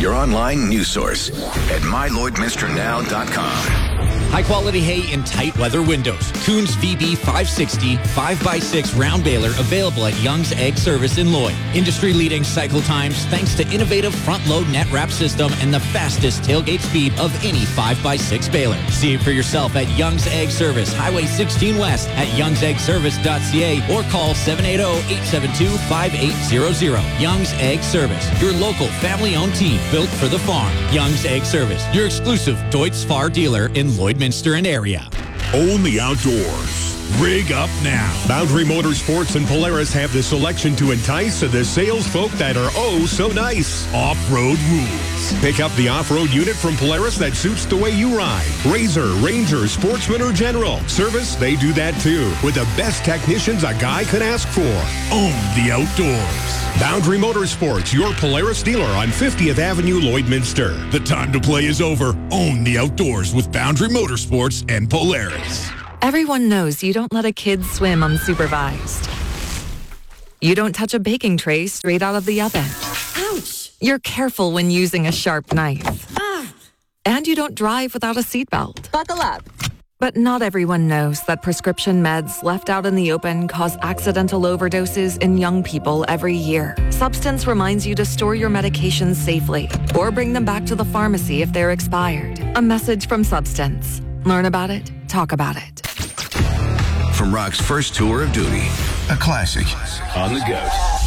your online news source at mylloydminsternow.com. High-quality hay in tight weather windows. Coons VB 560 5x6 round baler available at Young's Egg Service in Lloyd. Industry-leading cycle times thanks to innovative front-load net wrap system and the fastest tailgate speed of any 5x6 baler. See it for yourself at Young's Egg Service, Highway 16 West at youngseggservice.ca or call 780-872-5800. Young's Egg Service, your local family-owned team built for the farm. Young's Egg Service, your exclusive Deutz Fahr dealer in Lloydminster and area. Own the outdoors. Rig up now. Boundary Motorsports and Polaris have the selection to entice the sales folk that are oh so nice. Off-road rules. Pick up the off-road unit from Polaris that suits the way you ride. Razor, Ranger, Sportsman, or General. Service, they do that too. With the best technicians a guy could ask for. Own the outdoors. Boundary Motorsports, your Polaris dealer on 50th Avenue, Lloydminster. The time to play is over. Own the outdoors with Boundary Motorsports and Polaris. Everyone knows you don't let a kid swim unsupervised. You don't touch a baking tray straight out of the oven. Ouch! You're careful when using a sharp knife. Ah! And you don't drive without a seatbelt. Buckle up. But not everyone knows that prescription meds left out in the open cause accidental overdoses in young people every year. Substance reminds you to store your medications safely or bring them back to the pharmacy if they're expired. A message from Substance. Learn about it, talk about it. From Rock's first tour of duty, a classic on the go.